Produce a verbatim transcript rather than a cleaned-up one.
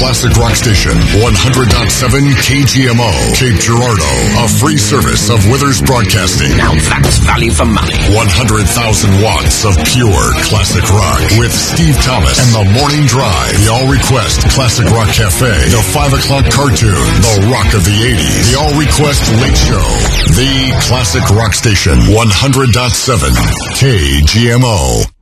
classic rock station, one hundred point seven K G M O, Cape Girardeau. A free service of Withers Broadcasting. Now that's value for money. one hundred thousand watts of pure classic rock with Steve Thomas and The Morning Drive. The All Request Classic Rock Cafe. The five o'clock cartoon. The Rock of the eighties. The All Request Late Show. The Classic Rock Station, one hundred point seven K G M O.